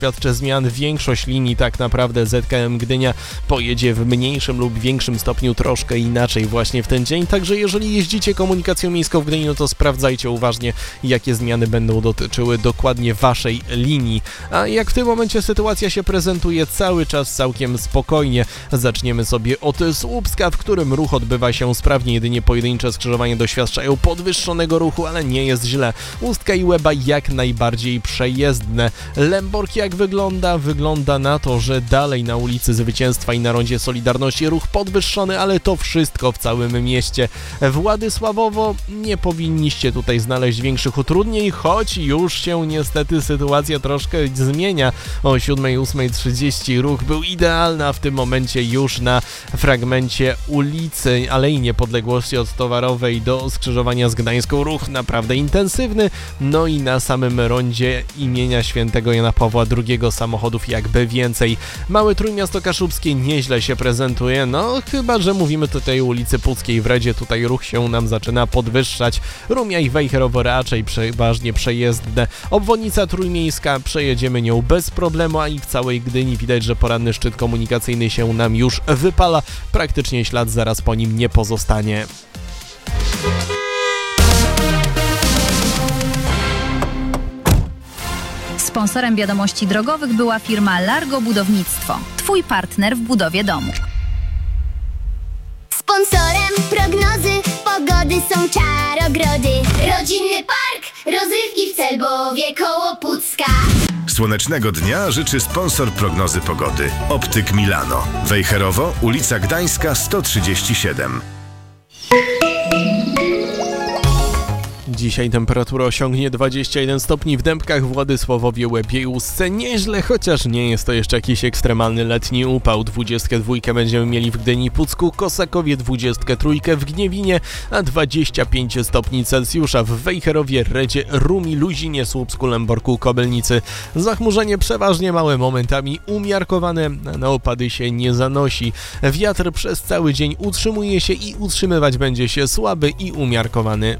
świadczy zmian. Większość linii tak naprawdę ZKM Gdynia pojedzie w mniejszym lub większym stopniu troszkę inaczej właśnie w ten dzień. Także jeżeli jeździcie komunikacją miejską w Gdyni, no to sprawdzajcie uważnie, jakie zmiany będą dotyczyły dokładnie waszej linii. A jak w tym momencie sytuacja się prezentuje, cały czas całkiem spokojnie. Zaczniemy sobie od Słupska, w którym ruch odbywa się sprawnie. Jedynie pojedyncze skrzyżowania doświadczają podwyższonego ruchu, ale nie jest źle. Ustka i Łeba jak najbardziej przejezdne. Lęborg jak wygląda? Wygląda na to, że dalej na ulicy Zwycięstwa i na rondzie Solidarności ruch podwyższony, ale to wszystko w całym mieście. Władysławowo nie powinniście tutaj znaleźć większych utrudnień, choć już się niestety sytuacja troszkę zmienia. O 7:30 ruch był idealny, a w tym momencie już na fragmencie ulicy Alei Niepodległości od Towarowej do skrzyżowania z Gdańską ruch naprawdę intensywny. No i na samym rondzie imienia świętego Jana Pawła II samochodów jakby więcej. Małe Trójmiasto Kaszubskie nieźle się prezentuje, no chyba że mówimy tutaj o ulicy Puckiej w Redzie, tutaj ruch się nam zaczyna podwyższać. Rumia i Wejherowo raczej przeważnie przejezdne. Obwodnica trójmiejska, przejedziemy nią bez problemu, a i w całej Gdyni widać, że poranny szczyt komunikacyjny się nam już wypala. Praktycznie ślad zaraz po nim nie pozostanie. Sponsorem wiadomości drogowych była firma Largo Budownictwo. Twój partner w budowie domu. Sponsorem prognozy pogody są Czarogrody. Rodzinny park, rozrywki w Celbowie koło Pucka. Słonecznego dnia życzy sponsor prognozy pogody. Optyk Milano. Wejherowo, ulica Gdańska 137. Dzisiaj temperatura osiągnie 21 stopni w Dębkach, Władysławowie, Łebie i Ustce. Nieźle, chociaż nie jest to jeszcze jakiś ekstremalny letni upał. 22 będziemy mieli w Gdyni i Pucku, Kosakowie 23 w Gniewinie, a 25 stopni Celsjusza w Wejherowie, Redzie, Rumi, Luzinie, Słupsku, Lęborku, Kobylnicy. Zachmurzenie przeważnie małe, momentami umiarkowane, a na opady się nie zanosi. Wiatr przez cały dzień utrzymuje się i utrzymywać będzie się słaby i umiarkowany.